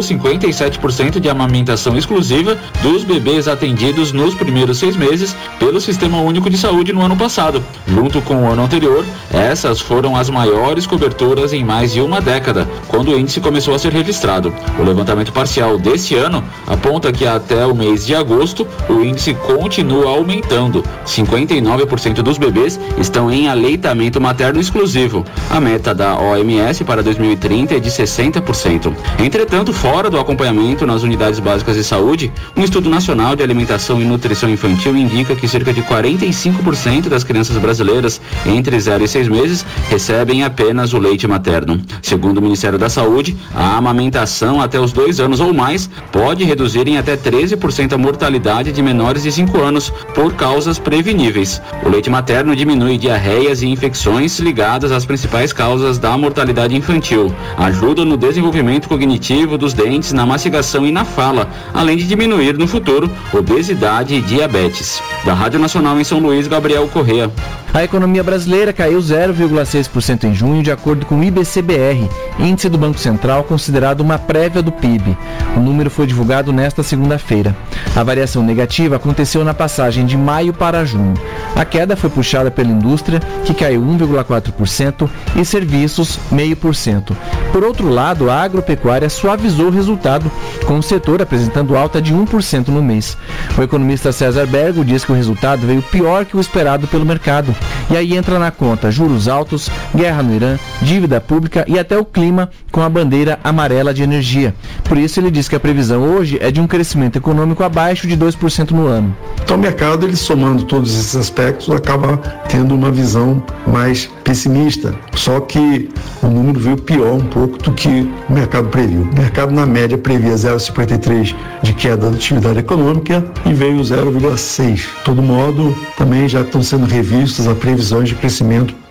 57% de amamentação exclusiva dos bebês atendidos nos primeiros 6 meses pelo Sistema Único de Saúde no ano passado. Junto com o ano anterior, essas foram as maiores coberturas em mais de uma década, quando o índice começou a ser registrado. O levantamento parcial deste ano aponta que até o mês de agosto, o índice continua aumentando. 59% dos bebês estão em aleitamento materno exclusivo. A meta da OMS para 2030 é de 60%. Entretanto, fora do acompanhamento nas unidades básicas de saúde, um estudo nacional de alimentação e nutrição infantil indica que cerca de 45% das crianças brasileiras entre 0 e 6 meses recebem apenas o leite materno. Segundo o Ministério da Saúde, a amamentação até os 2 anos ou mais pode reduzir em até 13% a mortalidade de menores de 5 anos por causas preveníveis. O leite materno diminui diarreias e infecções ligadas às principais causas da mortalidade infantil, ajuda no desenvolvimento cognitivo dos dentes, na mastigação e na fala, além de diminuir no futuro obesidade e diabetes. Da Rádio Nacional em São Luís, Gabriel Correa. A economia brasileira caiu 0,6% em junho, de acordo com o IBCBR, índice do Banco Central considerado uma prévia do PIB. O número foi divulgado nesta segunda-feira. A variação negativa aconteceu na passagem de maio para junho. A queda foi puxada pela indústria, que caiu 1,4%, e serviços, 0,5%. Por outro lado, a agropecuária suavizou o resultado, com o setor apresentando alta de 1% no mês. O economista César Bergo diz que o resultado veio pior que o esperado pelo mercado. E aí entra na conta juros altos, guerra no Irã, dívida pública e até o clima com a bandeira amarela de energia. Por isso ele diz que a previsão hoje é de um crescimento econômico abaixo de 2% no ano. Então o mercado, ele somando todos esses aspectos, acaba tendo uma visão mais pessimista. Só que o número veio pior um pouco do que o mercado previu. O mercado, na média, previa 0,53 de queda da atividade econômica e veio 0,6. De todo modo, também já estão sendo revistas as previsões de crescimento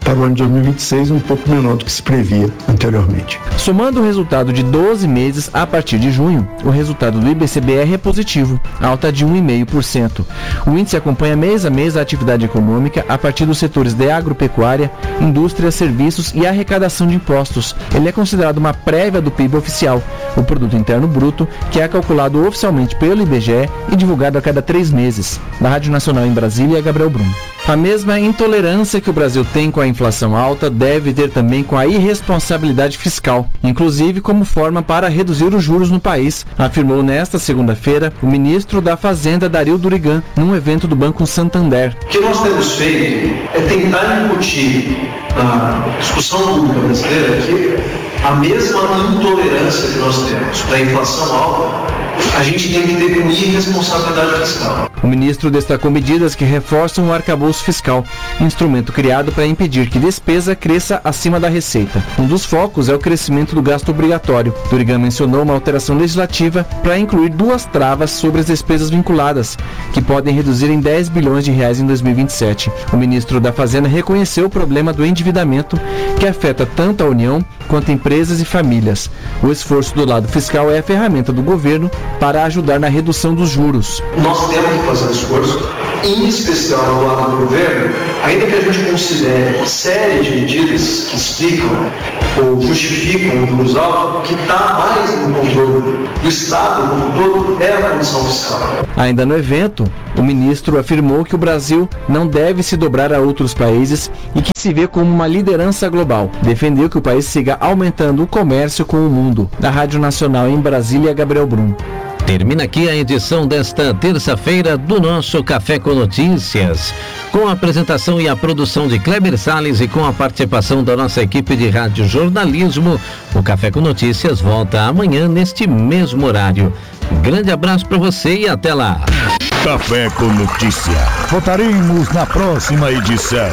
para o ano de 2026 um pouco menor do que se previa anteriormente. Somando o resultado de 12 meses a partir de junho, o resultado do IBCBR é positivo, alta de 1,5%. O índice acompanha mês a mês a atividade econômica a partir dos setores de agropecuária, indústria, serviços e arrecadação de impostos. Ele é considerado uma prévia do PIB oficial, o Produto Interno Bruto, que é calculado oficialmente pelo IBGE e divulgado a cada 3 meses. Da Rádio Nacional em Brasília, Gabriel Brum. A mesma intolerância que o Brasil tem com a inflação alta deve ter também com a irresponsabilidade fiscal, inclusive como forma para reduzir os juros no país, afirmou nesta segunda-feira o ministro da Fazenda, Dario Durigan, num evento do Banco Santander. O que nós temos feito é tentar incutir na discussão pública brasileira que a mesma intolerância que nós temos para a inflação alta, a gente tem que ter com irresponsabilidade fiscal. O ministro destacou medidas que reforçam o arcabouço fiscal, instrumento criado para impedir que despesa cresça acima da receita. Um dos focos é o crescimento do gasto obrigatório. Durigan mencionou uma alteração legislativa para incluir 2 travas sobre as despesas vinculadas, que podem reduzir em 10 bilhões de reais em 2027. O ministro da Fazenda reconheceu o problema do endividamento, que afeta tanto a União quanto empresas e famílias. O esforço do lado fiscal é a ferramenta do governo para ajudar na redução dos juros. Nós temos que fazer um esforço, em especial do lado do governo, ainda que a gente considere uma série de medidas que explicam ou justificam o juros altos, o que está mais no controle do Estado como um todo é a condição fiscal. Ainda no evento, o ministro afirmou que o Brasil não deve se dobrar a outros países e que se vê como uma liderança global. Defendeu que o país siga aumentando o comércio com o mundo. Da Rádio Nacional em Brasília, Gabriel Brum. Termina aqui a edição desta terça-feira do nosso Café com Notícias, com a apresentação e a produção de Kleber Salles e com a participação da nossa equipe de rádio jornalismo. O Café com Notícias volta amanhã neste mesmo horário. Grande abraço para você e até lá. Café com Notícia. Voltaremos na próxima edição.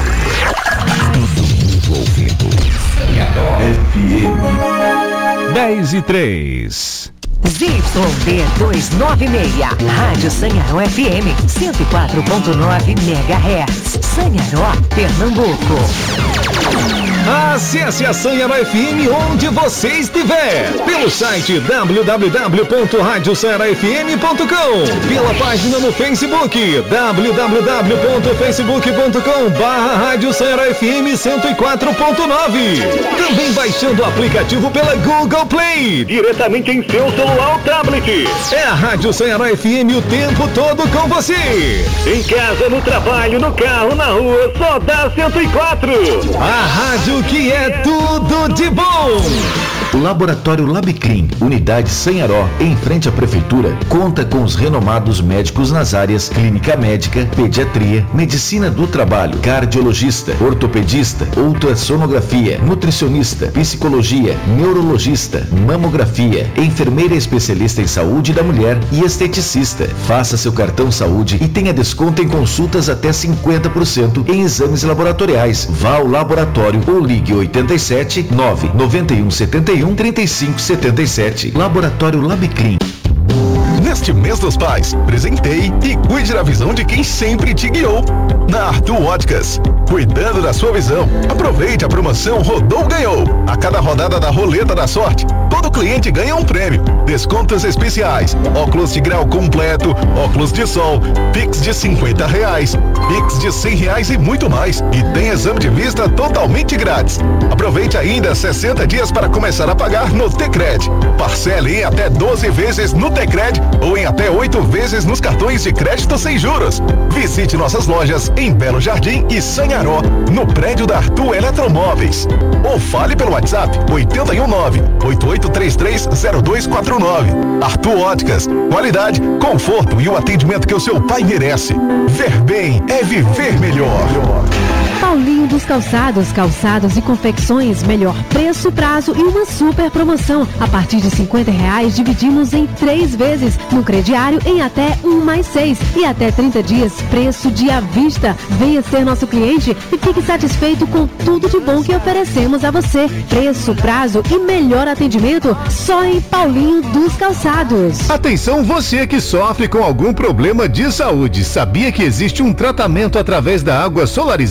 Todo mundo ouvindo. FM 10:03. ZYD 296, Rádio Sanharó FM, 104.9 MHz, Sanharó, Pernambuco. Acesse a Sanharó FM onde você estiver, pelo site www.radiosanharofm.com, pela página no Facebook, www.facebook.com/Rádio Sanharó FM 104.9, também baixando o aplicativo pela Google Play, diretamente em seu celular ou tablet. É a Rádio Sanharó FM o tempo todo com você. Em casa, no trabalho, no carro, na rua, só dá 104. A rádio que é tudo de bom. O Laboratório Labcrim, Unidade Sanharó, em frente à Prefeitura, conta com os renomados médicos nas áreas Clínica Médica, Pediatria, Medicina do Trabalho, Cardiologista, Ortopedista, Ultrassonografia, Nutricionista, Psicologia, Neurologista, Mamografia, Enfermeira especialista em saúde da mulher e esteticista. Faça seu cartão saúde e tenha desconto em consultas até 50% em exames laboratoriais. Vá ao laboratório ou ligue 87 991 71 3577. Laboratório Labcrim. Neste mês dos pais, presenteie e cuide da visão de quem sempre te guiou. Na Arthur Óticas, cuidando da sua visão. Aproveite a promoção Rodou Ganhou. A cada rodada da Roleta da Sorte, todo cliente ganha um prêmio. Descontos especiais, óculos de grau completo, óculos de sol, Pix de R$50, Pix de R$100 e muito mais. E tem exame de vista totalmente grátis. Aproveite ainda 60 dias para começar a pagar no Tecred. Parcele em até 12 vezes no Tecred ou em até 8 vezes nos cartões de crédito sem juros. Visite nossas lojas em Belo Jardim e Sanharó, no prédio da Arthur Eletromóveis. Ou fale pelo WhatsApp 819-8833-0249. Arthur Óticas, qualidade, conforto e o atendimento que o seu pai merece. Ver bem é viver melhor. Paulinho dos Calçados, calçados e confecções, melhor preço, prazo e uma super promoção. A partir de R$50 dividimos em 3 vezes, no crediário em até 1+6 e até 30 dias, preço de à vista. Venha ser nosso cliente e fique satisfeito com tudo de bom que oferecemos a você. Preço, prazo e melhor atendimento só em Paulinho dos Calçados. Atenção você que sofre com algum problema de saúde. Sabia que existe um tratamento através da água solarizada e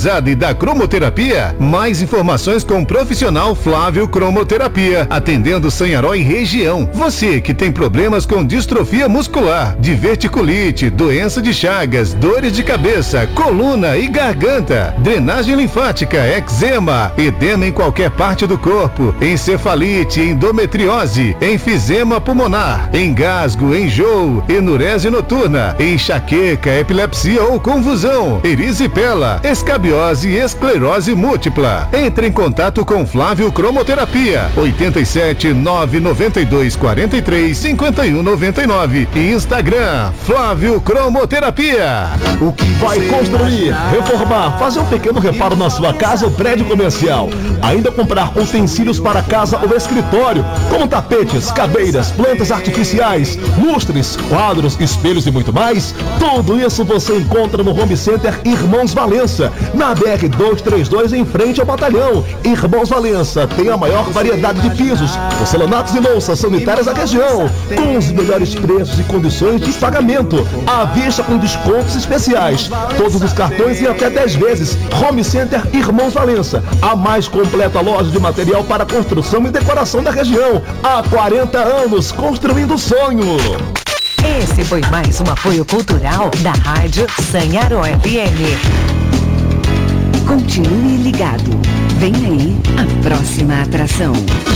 da cromoterapia? Mais informações com o profissional Flávio Cromoterapia, atendendo Sanharó e região. Você que tem problemas com distrofia muscular, diverticulite, doença de Chagas, dores de cabeça, coluna e garganta, drenagem linfática, eczema, edema em qualquer parte do corpo, encefalite, endometriose, enfisema pulmonar, engasgo, enjoo, enurese noturna, enxaqueca, epilepsia ou convulsão, erisipela, escabiose e esclerose múltipla. Entre em contato com Flávio Cromoterapia, 87 992 43 51 99 e Instagram, Flávio Cromoterapia. O que vai construir, reformar, fazer um pequeno reparo na sua casa ou prédio comercial, ainda comprar utensílios para casa ou escritório, como tapetes, cadeiras, plantas artificiais, lustres, quadros, espelhos e muito mais, tudo isso você encontra no Home Center Irmãos Valença, na BR 232 em frente ao batalhão. Irmãos Valença tem a maior variedade de pisos, porcelanatos e louças sanitárias da região, com os melhores preços e condições de pagamento, à vista com descontos especiais, todos os cartões em até 10 vezes. Home Center Irmãos Valença, a mais completa loja de material para construção e decoração da região, há 40 anos construindo sonho. Esse foi mais um apoio cultural da Rádio Sanharó FM. Continue ligado. Vem aí a próxima atração.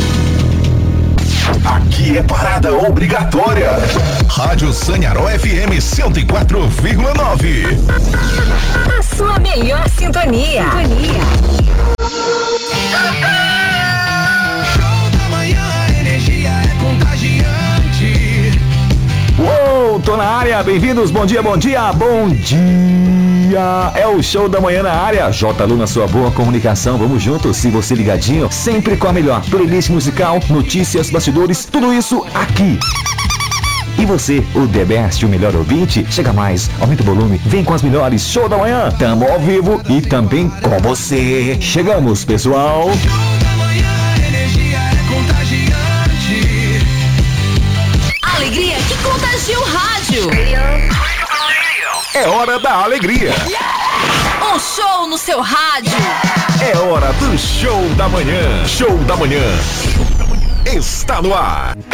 Aqui é parada obrigatória. Rádio Sanharó FM 104,9. A sua melhor sintonia. Uou, tô na área, bem-vindos, bom dia, bom dia, bom dia. É o show da manhã na área, J. Lu na sua boa comunicação, vamos juntos, se você ligadinho, sempre com a melhor playlist musical, notícias, bastidores, tudo isso aqui. E você, o The Best, o melhor ouvinte, chega mais, aumenta o volume, vem com as melhores, show da manhã, tamo ao vivo e também com você. Chegamos, pessoal. Alegria que contagia o rádio. É hora da alegria. Um show no seu rádio. É hora do show da manhã. Show da manhã está no ar.